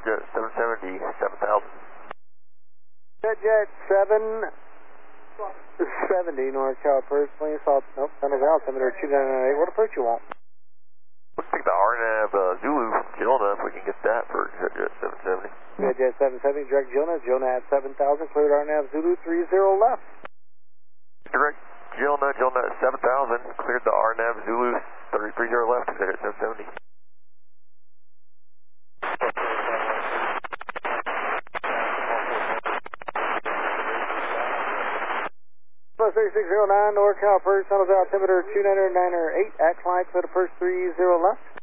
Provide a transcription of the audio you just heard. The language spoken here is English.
Jet 770, 7000. Jet 770, North Cal First, Lane South, nope, Thunder Valley, altimeter 2998. What approach you want? Let's take the RNAV Zulu Jelna if we can get that for Jet 770. Jet 770, direct Jelna at 7000, cleared RNAV Zulu 30 left. Direct Jelna at 7000, cleared the RNAV Zulu 30 left, Jet 770. Plus 3609, North Cal First, altimeter 29908, at climb for the first 30 left.